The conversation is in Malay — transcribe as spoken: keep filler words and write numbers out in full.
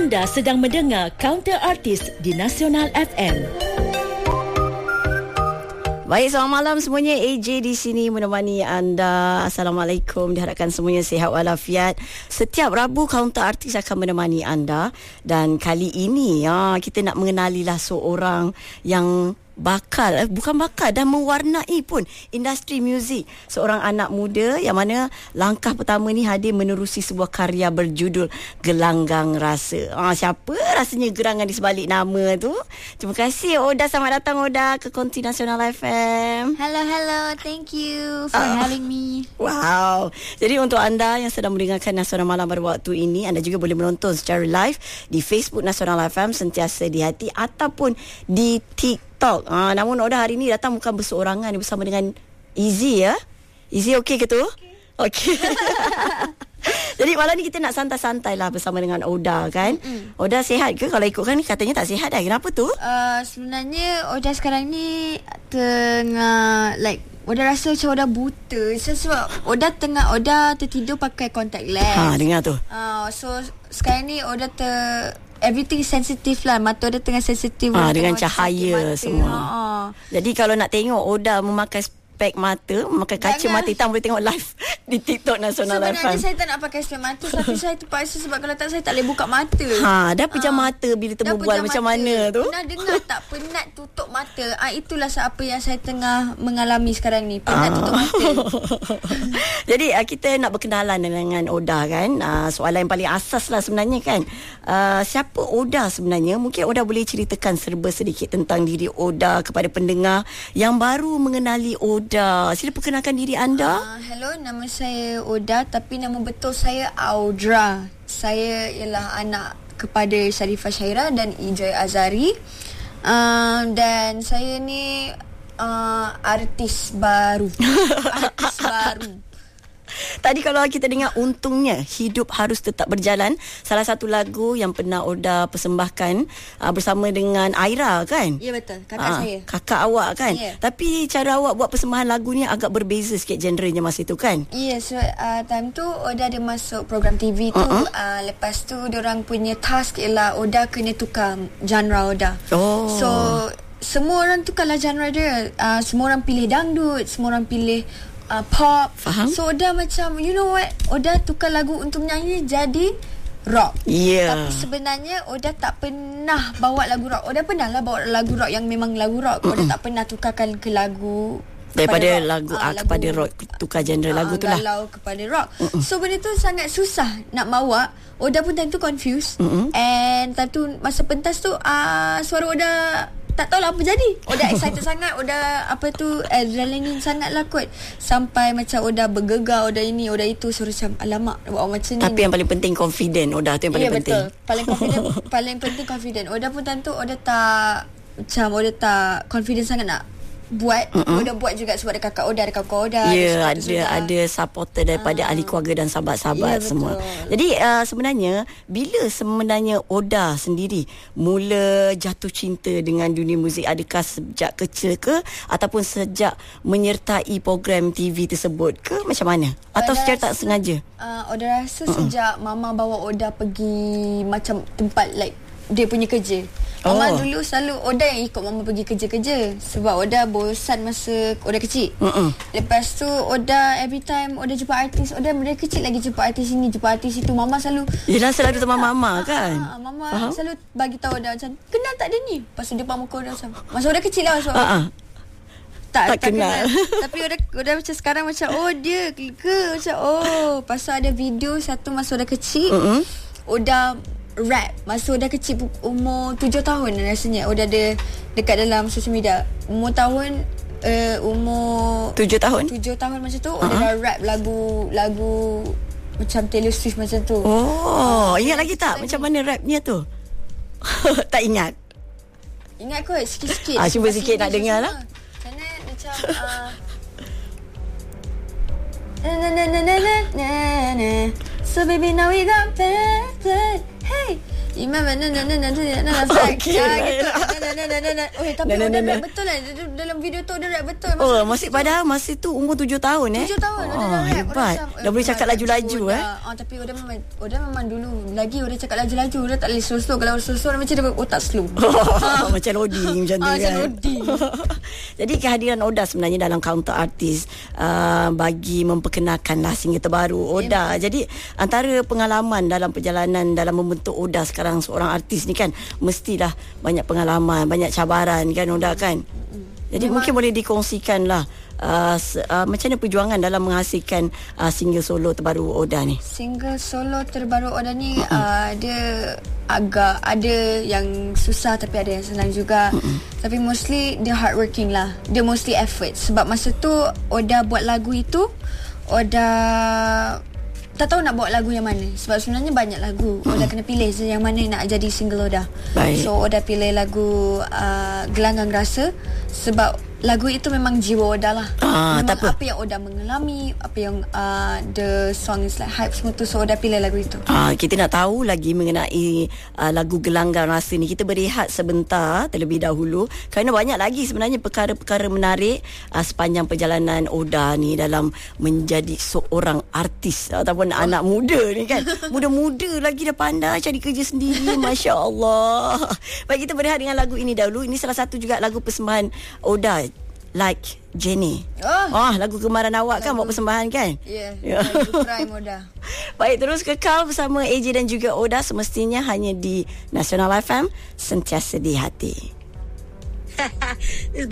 Anda sedang mendengar Counter Artist di Nasional F M. Baik, selamat malam semuanya. A J di sini menemani anda. Assalamualaikum. Diharapkan semuanya sihat walafiat. Setiap Rabu Counter Artist akan menemani anda. Dan kali ini ya, kita nak mengenalilah seorang yang bakal, eh, bukan bakal, dan mewarnai pun industri muzik. Seorang anak muda yang mana langkah pertama ni hadir menerusi sebuah karya berjudul Gelanggang Rasa. Ah, siapa rasanya gerangan di sebalik nama tu? Terima kasih Oda, selamat datang Oda ke Konti Nasional F M. Hello, hello. Thank you for Ah. having me. Wow. Jadi untuk anda yang sedang mendengarkan Nasional Malam pada waktu ini, anda juga boleh menonton secara live di Facebook Nasional F M Sentiasa di Hati ataupun di TikTok. Ah, namun Oda hari ini datang bukan berseorangan, bersama dengan Izzy ya. Izzy okey ke tu? Okey. Jadi malam ni kita nak santai-santai lah bersama dengan Oda kan. Mm-mm. Oda sihat ke? Kalau ikutkan ni katanya tak sihat dah. Kenapa tu? Uh, sebenarnya Oda sekarang ni tengah like Oda rasa macam Oda buta. Sebab Oda tengah Oda tertidur pakai contact lens. Ha, dengar tu. Uh, so sekarang ni Oda ter everything sensitif lah. Mata Oda tengah sensitif. Ha, dengan cahaya semua. Ha. Jadi kalau nak tengok Oda memakai spek mata, memakai kaca Jangan. mata hitam, boleh tengok live di TikTok Nasional F M. Sebenarnya saya tak nak pakai spek mata, tapi saya terpaksa sebab kalau tak saya tak boleh buka mata. Ha, dah pejam Ah. mata bila Dah temu bual pejam macam mata. mana tu? Pernah dengar tak penat tutup mata? Ah, itulah apa yang saya tengah mengalami sekarang ni. Penat Ah. tutup mata. Jadi uh, kita nak berkenalan dengan Oda kan. Uh, soalan yang paling asas lah sebenarnya kan. Uh, siapa Oda sebenarnya? Mungkin Oda boleh ceritakan serba sedikit tentang diri Oda kepada pendengar yang baru mengenali Oda. Sila perkenalkan diri anda. Uh, hello, nama saya Oda, tapi nama betul saya Audra. Saya ialah anak kepada Sharifah Syairah dan Ijoy Azari. Uh, dan saya ni uh, artis baru. Artis baru. Tadi kalau kita dengar untungnya hidup harus tetap berjalan, salah satu lagu yang pernah Oda persembahkan uh, bersama dengan Aira kan? Ya, betul, kakak Ah, saya. Kakak awak kan? Ya. Tapi cara awak buat persembahan lagu ni agak berbeza sikit genrenya masa itu kan? Ya, yeah, so uh, time tu Oda ada masuk program T V tu. Uh-uh. uh, Lepas tu diorang punya task ialah Oda kena tukar genre Oda. Oh. So semua orang tukarlah genre dia. uh, Semua orang pilih dangdut, semua orang pilih uh, pop. Faham. So Oda macam, you know what, Oda tukar lagu untuk menyanyi jadi rock. Ya. Tapi sebenarnya Oda tak pernah bawa lagu rock. Oda pernah lah bawa lagu rock yang memang lagu rock. Oda tak pernah tukarkan ke lagu Daripada rock. lagu, Ah, ah, kepada rock, tukar genre lagu tu lah. Galau kepada rock. Uh-uh. So benda tu sangat susah nak bawa. Oda pun time tu confused. Uh-uh. And time tu masa pentas tu uh, suara Oda tak tahulah apa jadi. Oda excited sangat. Oda apa tu adrenaline sangat lah kot. Sampai macam Oda bergegar, Oda ini, Oda itu. Suruh macam alamak nak buat macam ni. Tapi yang paling penting confident Oda tu yang paling ya, penting. betul. Paling confident. Paling penting confident. Oda pun time tu Oda tak macam Oda tak confident sangat nak buat. Uh-uh. Oda buat juga sebab ada kakak Oda, ada kakak Oda. Ya, ada ada supporter daripada Ah. ahli keluarga dan sahabat-sahabat Ya, semua. betul. Jadi uh, sebenarnya bila sebenarnya Oda sendiri mula jatuh cinta dengan dunia muzik? Adakah sejak kecil ke ataupun sejak menyertai program T V tersebut ke, macam mana? Atau Oda secara tak rasa- sengaja? Uh, Oda rasa uh-uh. sejak mama bawa Oda pergi macam tempat like dia punya kerja. Mama Oh. dulu selalu Oda yang ikut mama pergi kerja-kerja sebab Oda bosan masa Oda kecil. Mm-mm. Lepas tu Oda every time Oda jumpa artis, Oda dari kecil lagi jumpa artis ini, jumpa artis itu. Mama selalu Yelah, selalu teman mama kan? Ah, mama Faham? selalu bagi tahu Oda macam kenal tak dia ni? Lepas tu depan muka Oda macam masa Oda kecil lah masa Ah, ah. tak, Tak tak kenal, kenal. Tapi Oda, Oda macam sekarang macam oh dia ke macam oh. Pasal ada video satu masa Oda kecil. Mm-mm. Oda rap masa Oda kecil umur tujuh tahun rasanya. Oda ada dekat dalam social media. Umur tahun uh, Umur Tujuh tahun? tujuh tahun macam tu. Oda Uh-huh. dah rap lagu Lagu macam Taylor Swift macam tu. Oh, ingat lagi tak macam mana rapnya tu? Tak ingat? Ingat kot sikit-sikit. Ah, cuba Masih sikit nak ingat dengar semua. lah. Macam mana macam uh, na na na na na na na. So baby now we got better. Hey, Imam na na na na na Okey. gitu. Na na na na na. Oh, tapi Na, na, Oda na, rap na. betul lah. Dalam video tu Oda rap betul. Oh, masih padahal masih tu umur tujuh tahun eh. Tujuh tahun Oda Oh, dah rap. hebat. Oda macam, Dah boleh cakap eh, laju-laju Oda. eh. Ah, tapi Oda memang Oda memang dulu lagi Oda cakap laju-laju. Oda tak boleh slow-slow. Kalau slow-slow macam dia otak slow. Macam loading macam tu Ah, kan. macam loading. Jadi kehadiran Oda sebenarnya dalam counter artis uh, bagi memperkenalkanlah single terbaru Oda. Yeah. Jadi antara pengalaman dalam perjalanan dalam membentuk Oda sekarang seorang artis ni kan, mestilah banyak pengalaman, banyak cabaran kan Oda kan. Jadi Memang. mungkin boleh dikongsikan lah uh, uh, macam mana perjuangan dalam menghasilkan uh, single solo terbaru Oda ni. Single solo terbaru Oda ni uh, dia agak ada yang susah tapi ada yang senang juga. Tapi mostly dia hardworking lah. Dia mostly effort. Sebab masa tu Oda buat lagu itu, Oda tak tahu nak buat lagu yang mana. Sebab sebenarnya banyak lagu. Oda kena pilih je yang mana nak jadi single Oda. Baik. So Oda pilih lagu uh, Gelanggang Rasa. Sebab lagu itu memang jiwa Oda lah. Ah, memang tak apa. apa yang Oda mengalami, apa yang uh, the song is like hype semua tu. So Oda pilih lagu itu. Ah, kita nak tahu lagi mengenai uh, lagu Gelanggang Rasa ni. Kita berehat sebentar terlebih dahulu kerana banyak lagi sebenarnya perkara-perkara menarik uh, sepanjang perjalanan Oda ni dalam menjadi seorang artis ataupun oh. anak muda ni kan. Muda-muda lagi dah pandai cari kerja sendiri. Masya Allah. Baik, kita berehat dengan lagu ini dahulu. Ini salah satu juga lagu persembahan Oda, Like Jenny. Oh. Ah, lagu Kemaran Awak kan buat persembahan kan? Ya, Ya. lagu Prime Oda. Baik, terus kekal bersama A J dan juga Oda semestinya hanya di Nasional F M, sentiasa di hati.